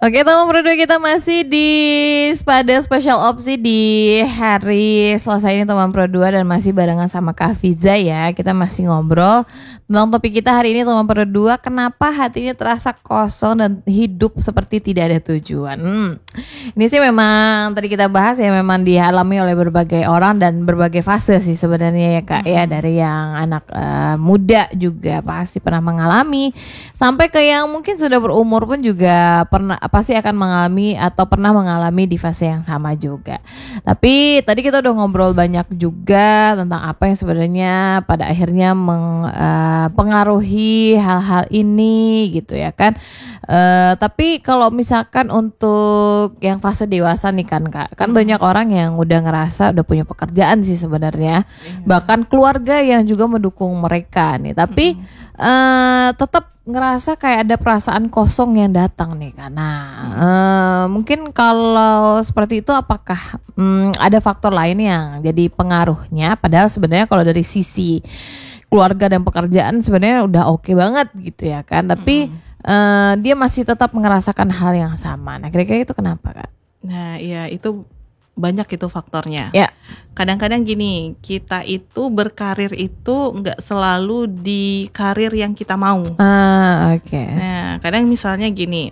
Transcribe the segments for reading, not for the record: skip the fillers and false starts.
Oke, teman berdua, kita masih di pada spesial opsi di hari Selasa ini teman berdua, dan masih barengan sama Kak Fiza ya. Kita masih ngobrol tentang topik kita hari ini teman berdua, kenapa hati ini terasa kosong dan hidup seperti tidak ada tujuan. Ini sih memang tadi kita bahas ya, memang dialami oleh berbagai orang dan berbagai fase sih sebenarnya ya Kak ya, dari yang anak muda juga pasti pernah mengalami, sampai ke yang mungkin sudah berumur pun juga pasti akan mengalami atau pernah mengalami di fase yang sama juga. Tapi tadi kita udah ngobrol banyak juga tentang apa yang sebenarnya pada akhirnya mempengaruhi hal-hal ini gitu ya kan. Tapi kalau misalkan untuk yang fase dewasa nih kan Kak, kan banyak orang yang udah ngerasa udah punya pekerjaan sih sebenarnya, bahkan keluarga yang juga mendukung mereka nih, tapi tetap ngerasa kayak ada perasaan kosong yang datang nih karena mungkin kalau seperti itu apakah ada faktor lain yang jadi pengaruhnya, padahal sebenarnya kalau dari sisi keluarga dan pekerjaan sebenarnya udah oke banget gitu ya kan, tapi dia masih tetap merasakan hal yang sama. Nah kira-kira itu kenapa Kak? Nah ya itu banyak itu faktornya. Ya. Kadang-kadang gini, kita itu berkarir itu nggak selalu di karir yang kita mau. Oke. Nah kadang misalnya gini,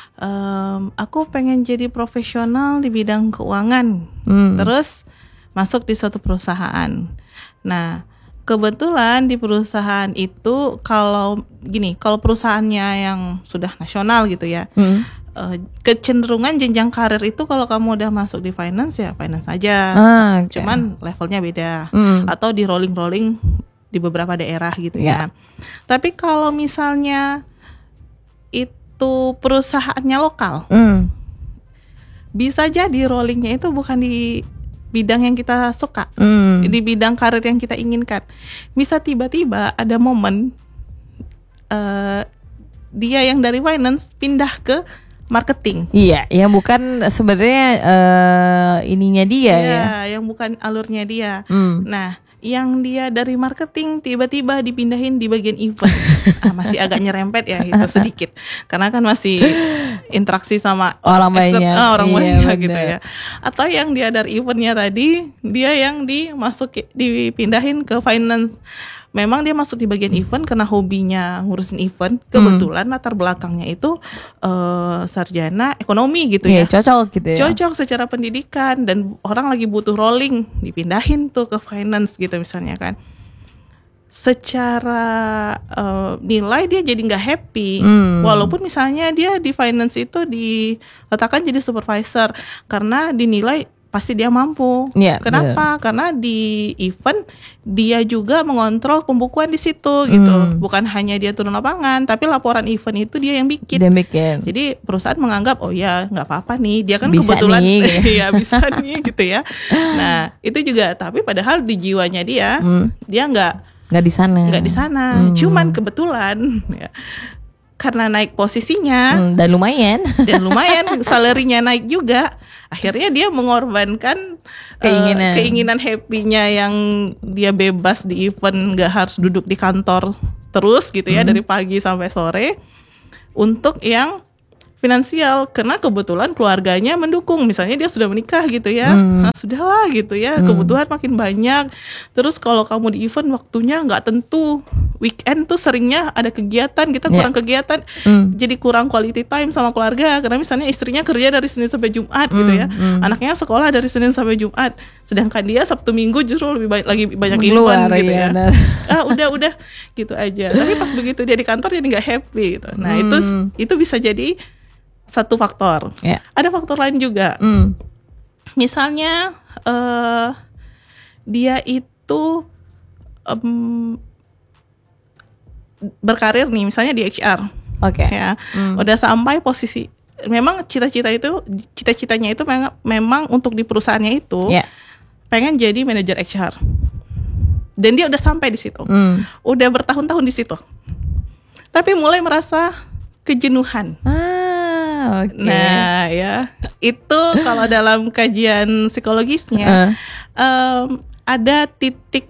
aku pengen jadi profesional di bidang keuangan, terus masuk di suatu perusahaan. Nah kebetulan di perusahaan itu kalau perusahaannya yang sudah nasional gitu ya, kecenderungan jenjang karir itu kalau kamu udah masuk di finance ya finance aja, Okay. Cuman levelnya beda, atau di rolling di beberapa daerah gitu ya. Tapi kalau misalnya itu perusahaannya lokal, bisa jadi rollingnya itu bukan di bidang yang kita suka, di bidang karir yang kita inginkan. Bisa tiba-tiba ada momen dia yang dari finance pindah ke marketing. Iya, yang bukan sebenarnya ininya dia ya. Yang bukan alurnya dia. Nah, yang dia dari marketing tiba-tiba dipindahin di bagian event. Masih agak nyerempet ya itu sedikit. Karena kan masih interaksi sama orang banyak. Orang banyak gitu bener. ya. Atau yang dia dari eventnya tadi, dia yang dipindahin ke finance. Memang dia masuk di bagian event karena hobinya ngurusin event. Kebetulan latar belakangnya itu sarjana ekonomi gitu ya. Cocok gitu ya. Cocok secara pendidikan, dan orang lagi butuh rolling, dipindahin tuh ke finance gitu misalnya kan. Secara nilai dia jadi nggak happy, walaupun misalnya dia di finance itu diletakkan jadi supervisor karena dinilai pasti dia mampu. Kenapa? Karena di event dia juga mengontrol pembukuan di situ gitu. Bukan hanya dia turun lapangan, tapi laporan event itu dia yang bikin. Jadi perusahaan menganggap oh ya nggak apa-apa nih, dia kan bisa kebetulan nih. ya bisa nih gitu ya. Nah itu juga, tapi padahal di jiwanya dia nggak di sana. Cuman kebetulan ya, karena naik posisinya dan lumayan salarinya naik juga, akhirnya dia mengorbankan keinginan happy-nya yang dia bebas di event, nggak harus duduk di kantor terus gitu ya dari pagi sampai sore, untuk yang finansial, karena kebetulan keluarganya mendukung. Misalnya dia sudah menikah gitu ya, nah sudahlah gitu ya, kebutuhan makin banyak. Terus kalau kamu di event waktunya nggak tentu, weekend tuh seringnya ada kegiatan, kita kurang kegiatan, jadi kurang quality time sama keluarga. Karena misalnya istrinya kerja dari Senin sampai Jumat gitu ya, anaknya sekolah dari Senin sampai Jumat, sedangkan dia Sabtu Minggu justru lagi banyak event gitu ya. Udah gitu aja. Tapi pas begitu dia di kantor jadi nggak happy gitu. Nah itu bisa jadi satu faktor. Ada faktor lain juga. Misalnya dia itu berkarir nih, misalnya di HR. Ya, udah sampai posisi, memang cita-citanya itu memang untuk di perusahaannya itu pengen jadi manajer HR. Dan dia udah sampai di situ. Udah bertahun-tahun di situ. Tapi mulai merasa kejenuhan. Nah ya, itu kalau dalam kajian psikologisnya ada titik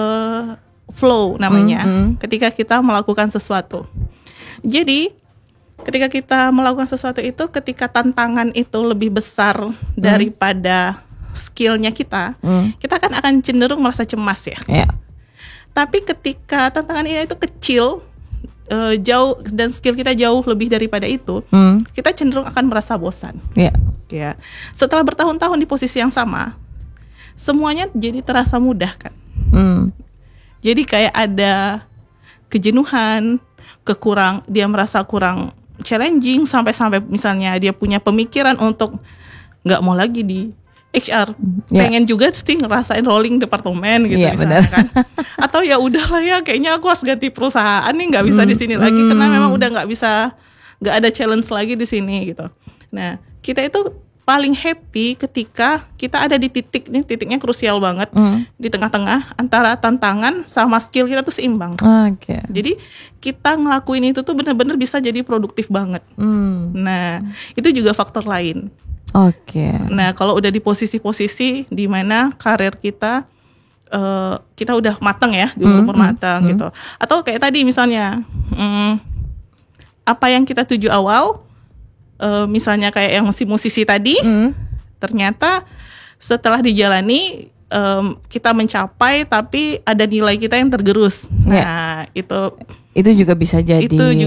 flow namanya, ketika kita melakukan sesuatu. Jadi ketika kita melakukan sesuatu itu, ketika tantangan itu lebih besar daripada skillnya kita, kita kan akan cenderung merasa cemas ya. Yeah. Tapi ketika tantangan itu kecil, jauh dan skill kita jauh lebih daripada itu, kita cenderung akan merasa bosan. Yeah. Ya, setelah bertahun-tahun di posisi yang sama, semuanya jadi terasa mudah kan. Jadi kayak ada kejenuhan, dia merasa kurang challenging, sampai misalnya dia punya pemikiran untuk nggak mau lagi di HR, pengen juga sih ngerasain rolling departemen gitu misalnya kan. Atau ya udahlah ya, kayaknya aku harus ganti perusahaan nih, nggak bisa di sini lagi karena memang udah nggak ada challenge lagi di sini gitu. Nah, kita itu paling happy ketika kita ada di titiknya krusial banget, di tengah-tengah antara tantangan sama skill kita tuh seimbang. Jadi kita ngelakuin itu tuh benar-benar bisa jadi produktif banget. Nah, itu juga faktor lain. Nah, kalau udah di posisi-posisi di mana karir kita udah matang ya, di umur matang gitu. Atau kayak tadi misalnya apa yang kita tuju awal, misalnya kayak yang musisi tadi, ternyata setelah dijalani kita mencapai, tapi ada nilai kita yang tergerus. Nah, itu juga bisa jadi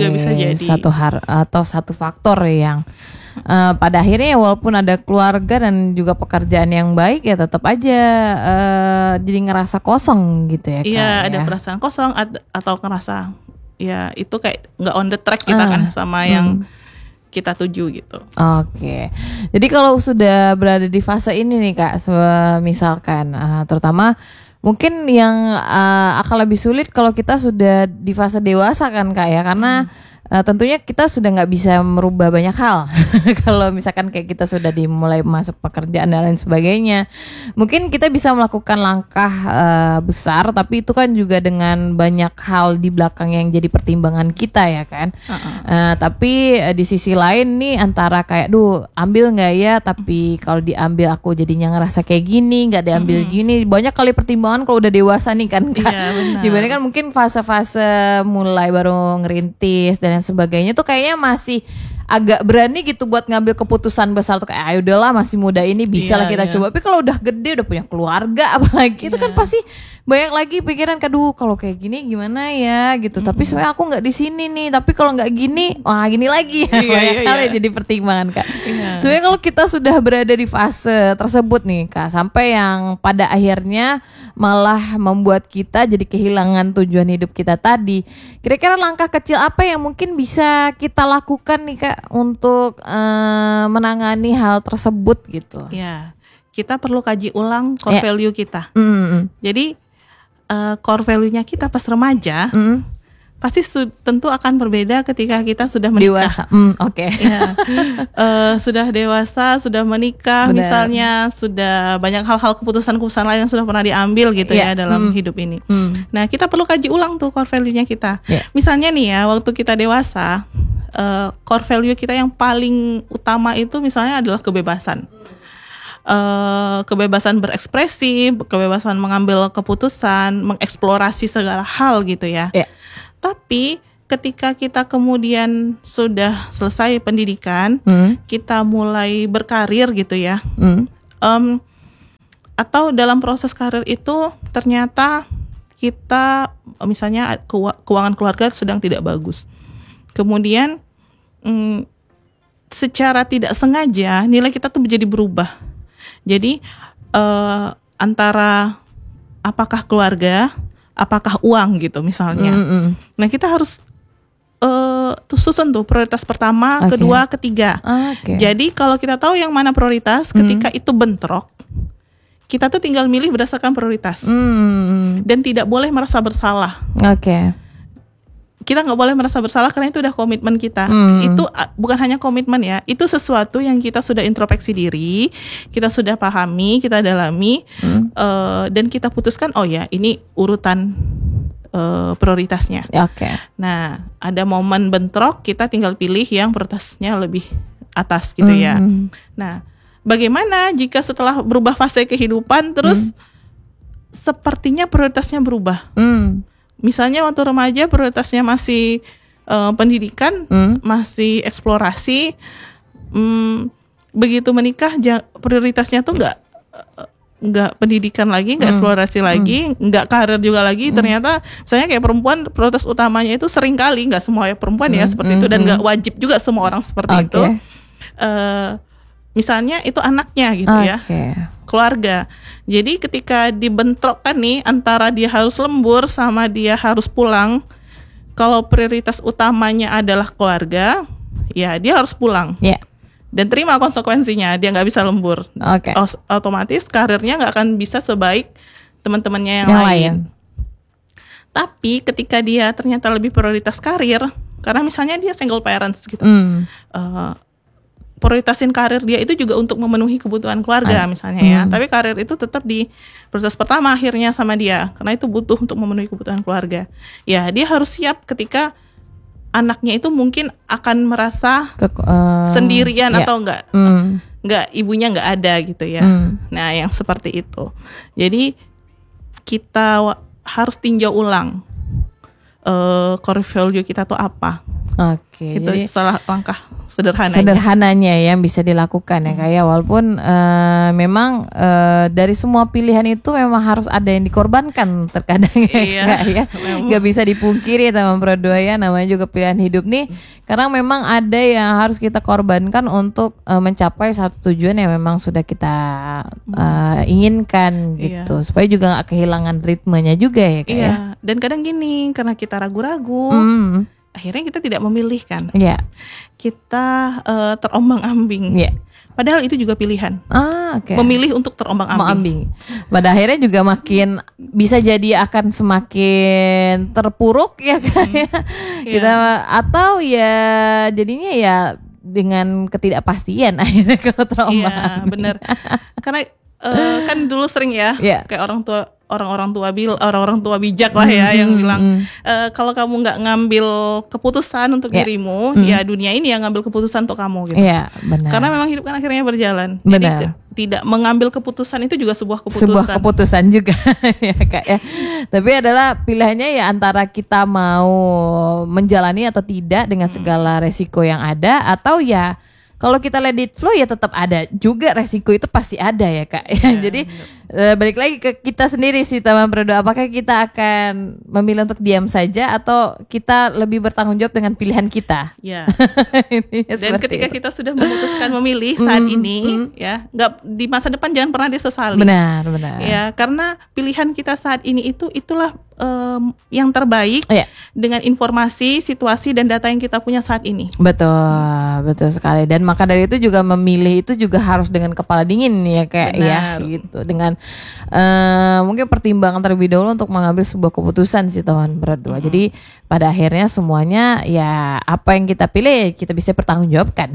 satu faktor yang pada akhirnya walaupun ada keluarga dan juga pekerjaan yang baik, ya tetap aja jadi ngerasa kosong gitu ya. Iya, ada perasaan kosong atau ngerasa ya itu kayak nggak on the track kita kan sama yang kita tuju gitu. Jadi kalau sudah berada di fase ini nih Kak, misalkan terutama mungkin yang akan lebih sulit kalau kita sudah di fase dewasa kan Kak ya, karena tentunya kita sudah nggak bisa merubah banyak hal. Kalau misalkan kayak kita sudah dimulai masuk pekerjaan dan lain sebagainya, mungkin kita bisa melakukan langkah besar, tapi itu kan juga dengan banyak hal di belakang yang jadi pertimbangan kita ya kan. Tapi di sisi lain nih, antara kayak ambil nggak ya, tapi kalau diambil aku jadinya ngerasa kayak gini, nggak diambil gini, banyak kali pertimbangan kalau udah dewasa nih kan Kak. Dibandingkan mungkin fase-fase mulai baru ngerintis dan sebagainya tuh kayaknya masih agak berani gitu buat ngambil keputusan besar tuh, kayak ayo udahlah masih muda ini bisa lah kita coba. Tapi kalau udah gede, udah punya keluarga apalagi, itu kan pasti banyak lagi pikiran, kalau kayak gini gimana ya gitu. Tapi sebenarnya aku nggak di sini nih, tapi kalau nggak gini, gini lagi ya. Banyak kali jadi pertimbangan Kak. Sebenarnya kalau kita sudah berada di fase tersebut nih Kak, sampai yang pada akhirnya malah membuat kita jadi kehilangan tujuan hidup kita tadi, kira-kira langkah kecil apa yang mungkin bisa kita lakukan nih Kak untuk menangani hal tersebut gitu? Ya, kita perlu kaji ulang core value kita. Jadi core value-nya kita pas remaja pasti tentu akan berbeda ketika kita sudah menikah. Dewasa. Sudah dewasa, sudah menikah. Benar. Misalnya sudah banyak hal-hal keputusan-keputusan lain yang sudah pernah diambil gitu ya dalam hidup ini. Nah, kita perlu kaji ulang tuh core value-nya kita. Misalnya nih ya, waktu kita dewasa, core value kita yang paling utama itu misalnya adalah kebebasan. Kebebasan berekspresi, kebebasan mengambil keputusan, mengeksplorasi segala hal gitu ya. Tapi ketika kita kemudian sudah selesai pendidikan, kita mulai berkarir gitu ya, atau dalam proses karir itu ternyata kita misalnya keuangan keluarga sedang tidak bagus, kemudian secara tidak sengaja nilai kita tuh menjadi berubah. Jadi antara apakah keluarga, apakah uang gitu misalnya. Nah, kita harus susun tuh prioritas pertama, kedua, ketiga. Jadi kalau kita tahu yang mana prioritas, ketika itu bentrok, kita tuh tinggal milih berdasarkan prioritas. Dan tidak boleh merasa bersalah. Kita nggak boleh merasa bersalah karena itu udah komitmen kita. Itu bukan hanya komitmen ya, itu sesuatu yang kita sudah introspeksi diri, kita sudah pahami, kita dalami, dan kita putuskan, oh ya ini urutan prioritasnya. Nah, ada momen bentrok, kita tinggal pilih yang prioritasnya lebih atas gitu ya. Nah, bagaimana jika setelah berubah fase kehidupan terus sepertinya prioritasnya berubah? Misalnya waktu remaja prioritasnya masih pendidikan, masih eksplorasi. Begitu menikah prioritasnya tuh nggak pendidikan lagi, nggak eksplorasi lagi, nggak karir juga lagi. Ternyata misalnya kayak perempuan, prioritas utamanya itu sering kali, nggak semua perempuan ya seperti itu, dan nggak wajib juga semua orang seperti itu. Misalnya itu anaknya gitu ya, keluarga. Jadi ketika dibentrokkan nih antara dia harus lembur sama dia harus pulang, kalau prioritas utamanya adalah keluarga, ya dia harus pulang. Dan terima konsekuensinya, dia nggak bisa lembur. Otomatis karirnya nggak akan bisa sebaik teman-temannya yang lain. Tapi ketika dia ternyata lebih prioritas karir, karena misalnya dia single parents gitu, prioritasin karir dia itu juga untuk memenuhi kebutuhan keluarga misalnya ya. Tapi karir itu tetap di prioritas pertama akhirnya sama dia, karena itu butuh untuk memenuhi kebutuhan keluarga. Ya dia harus siap ketika anaknya itu mungkin akan merasa sendirian atau enggak ibunya enggak ada gitu ya. Nah yang seperti itu. Jadi kita harus tinjau ulang core value kita tuh apa. Itu jadi salah langkah sederhananya yang bisa dilakukan ya kayak walaupun memang dari semua pilihan itu memang harus ada yang dikorbankan terkadang ya nggak bisa dipungkiri teman Pro2 ya, namanya juga pilihan hidup nih, karena memang ada yang harus kita korbankan untuk mencapai satu tujuan yang memang sudah kita inginkan gitu, supaya juga nggak kehilangan ritmenya juga ya kayak ya. Dan kadang gini, karena kita ragu-ragu akhirnya kita tidak memilih kan, kita terombang-ambing. Padahal itu juga pilihan. Memilih untuk terombang-ambing. Pada akhirnya juga makin bisa jadi akan semakin terpuruk ya kan. Kita atau ya jadinya ya dengan ketidakpastian akhirnya kalau terombang-ambing. Benar. Karena kan dulu sering ya kayak orang-orang tua bijak lah ya yang bilang kalau kamu nggak ngambil keputusan untuk dirimu, ya dunia ini yang ngambil keputusan untuk kamu gitu. Benar. Karena memang hidup kan akhirnya berjalan. Benar. Jadi tidak mengambil keputusan itu juga sebuah keputusan juga ya Kak ya. Tapi adalah pilihannya ya antara kita mau menjalani atau tidak dengan segala resiko yang ada, atau ya kalau kita let it flow ya tetap ada juga resiko itu pasti ada ya Kak. Jadi balik lagi ke kita sendiri sih teman Pro2, apakah kita akan memilih untuk diam saja atau kita lebih bertanggung jawab dengan pilihan kita. Dan ketika kita sudah memutuskan memilih saat ini ya, nggak di masa depan jangan pernah disesali. Benar. Ya, karena pilihan kita saat ini itulah yang terbaik dengan informasi, situasi dan data yang kita punya saat ini. Betul sekali. Dan maka dari itu juga memilih itu juga harus dengan kepala dingin ya kayak ya gitu, dengan mungkin pertimbangan terlebih dahulu untuk mengambil sebuah keputusan sih teman Pro2. Jadi pada akhirnya semuanya ya apa yang kita pilih kita bisa pertanggungjawabkan.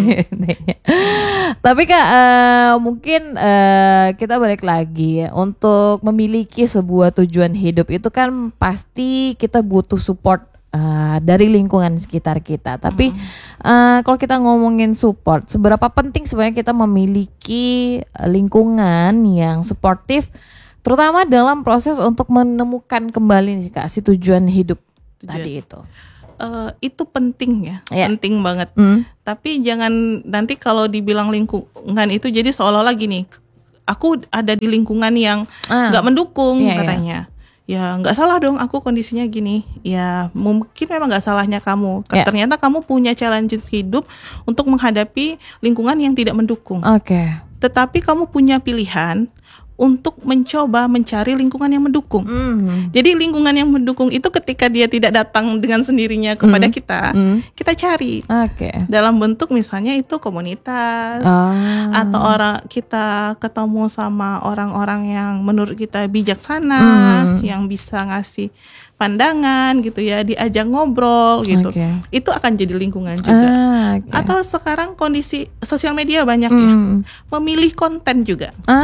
Tapi Kak mungkin kita balik lagi untuk memiliki sebuah tujuan hidup itu kan pasti kita butuh support dari lingkungan sekitar kita. Tapi kalau kita ngomongin support, seberapa penting sebenarnya kita memiliki lingkungan yang suportif, terutama dalam proses untuk menemukan kembali nih Kak si tujuan hidup tadi itu. Itu penting ya, penting banget. Tapi jangan nanti kalau dibilang lingkungan itu jadi seolah-olah gini, aku ada di lingkungan yang nggak mendukung katanya. Ya nggak salah dong, aku kondisinya gini. Ya mungkin memang nggak salahnya kamu. Ternyata kamu punya challenges hidup untuk menghadapi lingkungan yang tidak mendukung. Tetapi kamu punya pilihan untuk mencoba mencari lingkungan yang mendukung. Jadi lingkungan yang mendukung itu ketika dia tidak datang dengan sendirinya kepada kita, kita cari. Dalam bentuk misalnya itu komunitas, atau orang kita ketemu sama orang-orang yang menurut kita bijaksana, yang bisa ngasih pandangan gitu ya, diajak ngobrol gitu. Itu akan jadi lingkungan juga. Atau sekarang kondisi sosial media banyak ya, memilih konten juga.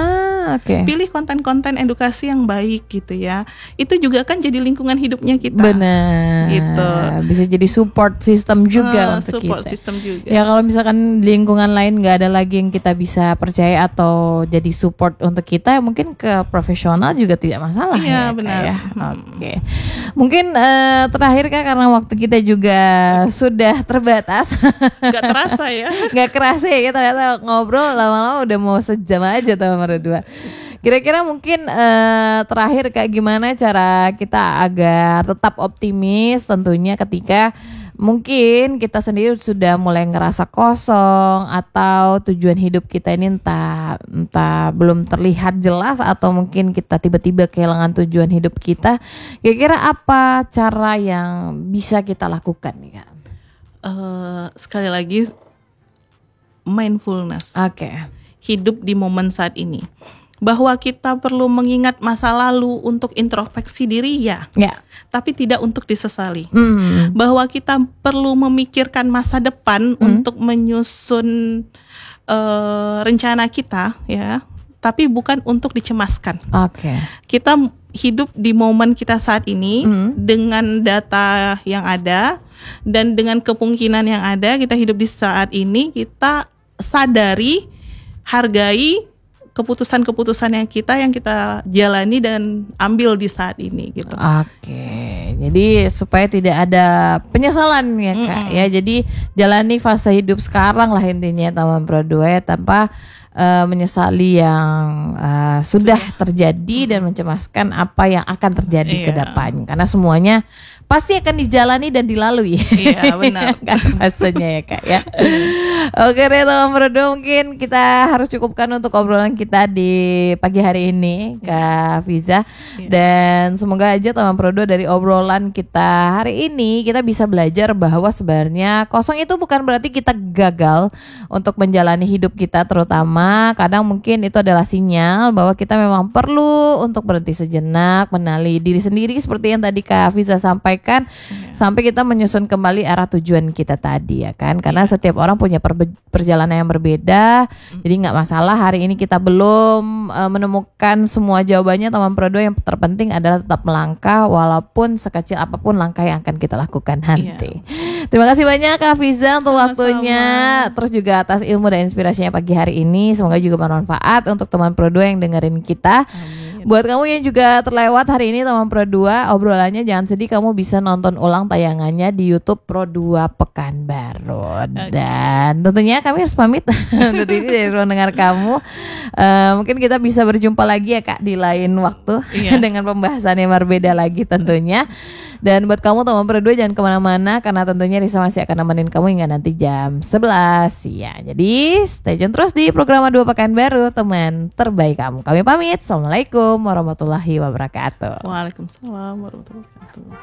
Oke. Pilih konten-konten edukasi yang baik gitu ya. Itu juga kan jadi lingkungan hidupnya kita. Benar. Gitu. Bisa jadi support system juga untuk support kita. system juga. Ya kalau misalkan di lingkungan lain nggak ada lagi yang kita bisa percaya atau jadi support untuk kita, ya mungkin ke profesional juga tidak masalah. Iya, ya, benar. Ya. Oke. Mungkin terakhir Kak, karena waktu kita juga sudah terbatas. Nggak terasa ya. Nggak kerasa ya, ternyata ngobrol lama-lama udah mau sejam aja teman berdua. Kira-kira mungkin terakhir Kak, gimana cara kita agar tetap optimis tentunya ketika mungkin kita sendiri sudah mulai ngerasa kosong atau tujuan hidup kita ini entah belum terlihat jelas atau mungkin kita tiba-tiba kehilangan tujuan hidup kita. Kira-kira apa cara yang bisa kita lakukan nih Kak? Sekali lagi mindfulness. Oke. Hidup di momen saat ini. Bahwa kita perlu mengingat masa lalu untuk introspeksi diri ya. Tapi tidak untuk disesali. Bahwa kita perlu memikirkan masa depan untuk menyusun rencana kita ya. Tapi bukan untuk dicemaskan. Kita hidup di momen kita saat ini dengan data yang ada dan dengan kemungkinan yang ada. Kita hidup di saat ini, kita sadari, hargai keputusan-keputusan yang kita jalani dan ambil di saat ini gitu. Jadi supaya tidak ada penyesalan ya Kak ya. Jadi jalani fase hidup sekarang lah intinya Taman Pro 2 ya, tanpa menyesali yang sudah terjadi dan mencemaskan apa yang akan terjadi ke depan. Karena semuanya pasti akan dijalani dan dilalui. Iya benar. Rasanya ya Kak ya. Oke deh Taman Pro 2, mungkin kita harus cukupkan untuk obrolan kita di pagi hari ini Kak Fiza. Dan semoga aja Taman Pro 2 dari obrolan kita hari ini kita bisa belajar bahwa sebenarnya kosong itu bukan berarti kita gagal untuk menjalani hidup kita, terutama kadang mungkin itu adalah sinyal bahwa kita memang perlu untuk berhenti sejenak, mengenali diri sendiri seperti yang tadi Kak Fiza sampaikan, sampai kita menyusun kembali arah tujuan kita tadi ya kan. Karena setiap orang punya perjalanan yang berbeda. Jadi nggak masalah hari ini kita belum menemukan semua jawabannya. Taman Pro 2 yang terpenting adalah tetap melangkah walaupun sekecil apapun langkah yang akan kita lakukan nanti. Terima kasih banyak Kak Fiza untuk waktunya, terus juga atas ilmu dan inspirasinya pagi hari ini. Semoga juga bermanfaat untuk Taman Pro 2 yang dengerin kita. Buat kamu yang juga terlewat hari ini Taman Pro 2 obrolannya, jangan sedih, kamu bisa nonton ulang tayangannya di YouTube Pro 2 Pekanbaru. Dan tentunya kami harus pamit undur diri dari ruang dengar kamu. Mungkin kita bisa berjumpa lagi ya Kak di lain waktu dengan pembahasan yang berbeda lagi tentunya. Dan buat kamu Taman Pro 2 jangan kemana-mana, karena tentunya Risa masih akan nemenin kamu hingga nanti jam 11 ya. Jadi stay tune terus di program 2 Pekanbaru, teman terbaik kamu. Kami pamit. Assalamualaikum warahmatullahi wabarakatuh. Waalaikumsalam warahmatullahi wabarakatuh.